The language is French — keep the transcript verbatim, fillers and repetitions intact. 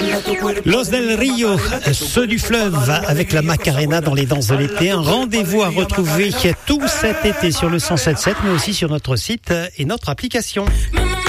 Los del Rio, ceux du fleuve, avec la Macarena dans les danses de l'été. Un rendez-vous à retrouver tout cet été sur le cent sept virgule sept, mais aussi sur notre site et notre application.